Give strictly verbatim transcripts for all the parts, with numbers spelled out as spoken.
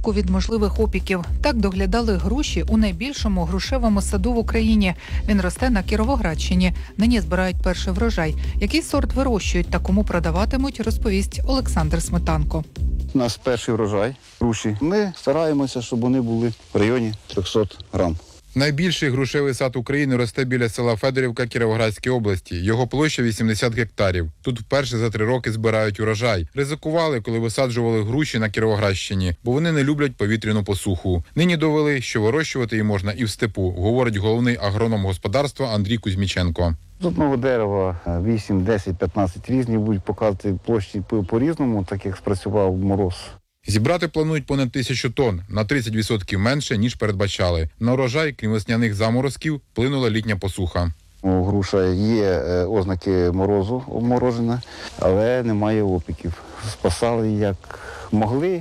обробку від можливих опіків. Так доглядали груші у найбільшому грушевому саду в Україні. Він росте на Кіровоградщині. Нині збирають перший врожай. Який сорт вирощують та кому продаватимуть, розповість Олександр Сметанко. У нас перший врожай груші. Ми стараємося, щоб вони були в районі триста грам. Найбільший грушевий сад України росте біля села Федорівка Кіровоградської області. Його площа вісімдесят гектарів. Тут вперше за три роки збирають урожай. Ризикували, коли висаджували груші на Кіровоградщині, бо вони не люблять повітряну посуху. Нині довели, що вирощувати її можна і в степу, говорить головний агроном господарства Андрій Кузьміченко. З одного дерева вісім, десять, п'ятнадцять різні будуть показувати площі по-різному, так як спрацював мороз. Зібрати планують понад тисячу тонн, на тридцять відсотків менше, ніж передбачали. На урожай, крім весняних заморозків, вплинула літня посуха. У груша є ознаки морозу обморожена, але немає опіків. Спасали як могли,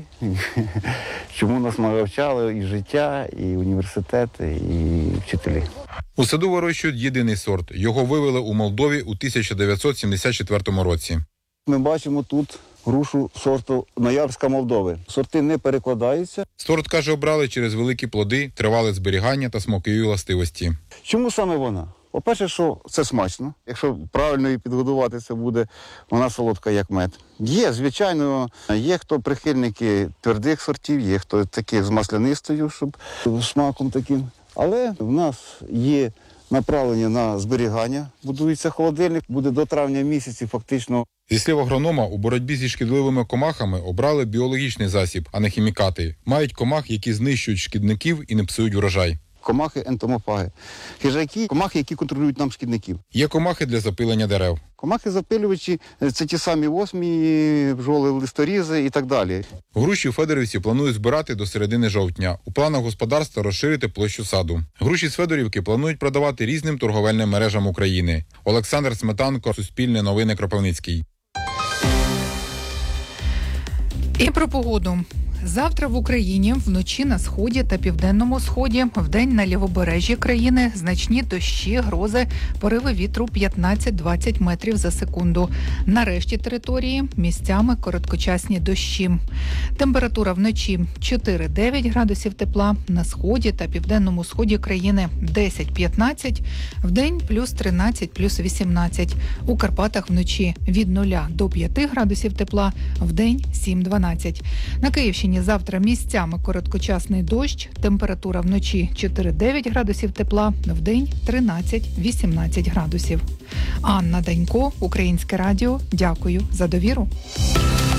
чому нас навчали і життя, і університети, і вчителі. У саду вирощують єдиний сорт. Його вивели у Молдові у тисяча дев'ятсот сімдесят четвертому році. Ми бачимо тут грушу сорту Ноябрьська Молдови. Сорти не перекладаються. Сорт, каже, обрали через великі плоди, тривале зберігання та смакові властивості. Чому саме вона? По-перше, що це смачно. Якщо правильно її підгодувати, це буде вона солодка, як мед. Є, звичайно, є хто прихильники твердих сортів, є хто таких з маслянистою, щоб смаком таким. Але в нас є направлення на зберігання. Будується холодильник, буде до травня місяці фактично. Зі слів агронома, у боротьбі зі шкідливими комахами обрали біологічний засіб, а не хімікати. Мають комах, які знищують шкідників і не псують врожай. Комахи ентомофаги. Хижаки – комахи, які контролюють нам шкідників. Є комахи для запилення дерев. Комахи-запилювачі – це ті самі осмії, бджоли, листорізи і так далі. Груші у Федорівці планують збирати до середини жовтня. У планах господарства розширити площу саду. Груші з Федорівки планують продавати різним торговельним мережам України. Олександр Сметанко, Суспільне новини, Кропивницький. І про погоду. Завтра в Україні вночі на сході та південному сході, вдень на лівобережжі країни значні дощі, грози, пориви вітру п'ятнадцять-двадцять метрів за секунду. На решті території місцями короткочасні дощі. Температура вночі чотири-дев'ять градусів тепла, на сході та південному сході країни десять-п'ятнадцять, вдень плюс тринадцять, плюс вісімнадцять. У Карпатах вночі від нуля до п'яти градусів тепла, вдень сім-дванадцять. На Київщині завтра місцями короткочасний дощ, температура вночі чотири-дев'ять градусів тепла, вдень тринадцять-вісімнадцять градусів. Анна Данько, Українське радіо. Дякую за довіру.